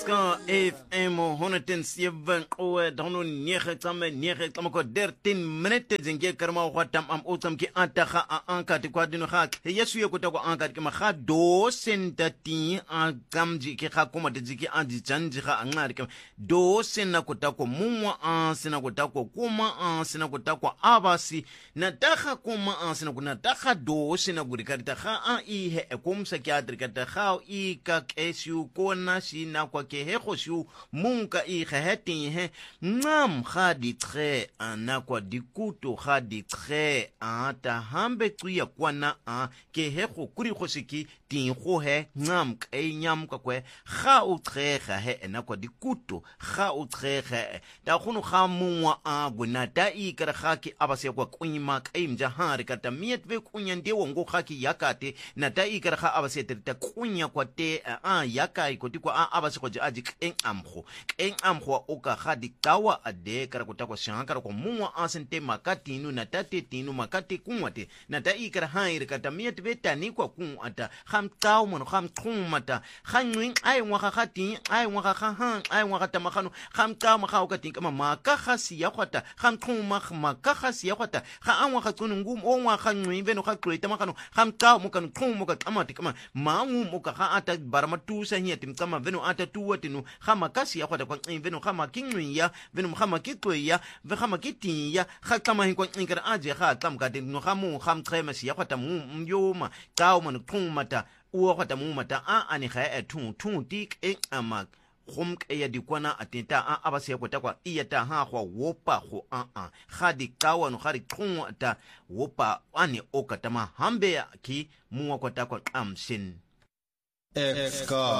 Ska FM 107 oe dano 9 ko 13 minute zinge karma watam am otam ki antaga anka ti kwadino ga yesu ye kota ko anka ki ma ga do sentati an kamji ki ga koma de ziki an di janji ga angari ke do sena kota ko mumwa an sena kota ko kuma an sena kota ko abasi na daga kuma an sena kuna daga do sena guri karita ga an I he ekomsa ki adrika ta ga I ka kesu kona si na kwa ke he khoshu munka I khaheti he ngam khadi tre ana kwa dikuto khadi tre ata hambe tsuya kwana ke he khokuri khosiki tin kho he ngam kai nyam ka kwe kha o tre kha he ana kwa dikuto kha o tre kha ta khunu kha munwa guna ta I kara kha ki abase kwa kunyima kai mja hari kata miet ve kunya ndewo ngo kha ki yakate na ta I kara kha abase ta kunya kwa te yakai koti kwa abase kwa aji keng amkho o ka khadi tawa ade kara kota kwa shankara kwa muwa asente makati nu na tate tinu makati kumwate na ta I kara haire kata miet ve tani kwa ata kham taw mon kham tumata khanwing ai ngwa khati ai ngwa kha ai ngwa ta makhano kham taw makha o ka tinka maka khasi ya khwata kham tuma maka khasi ya khwata kha angwa kha tsunu ngum o ngwa khanwi veno kha kloita makhano kham taw mo kan tum mo ka amati kama maungu mo ka kha ata baramatu sa hiya tim kama veno ata tuwatinu kha makasi ya khwata kwa veno kha makingwi ya veno kha makitwe ya ve kha makiti ya kha kama hin kwa inkara aje kha tam ka no kha mu kham trema si ya khwata mu myoma taw mo tumata uwa khwata mu mata ani kha tu tik amak khum ya dikwana atenta abase kwata kwa iyata ha kwa wopa ho khadi kawa no khari khum ata wopa ani okatama hambe ki muwa kwata kwa amshin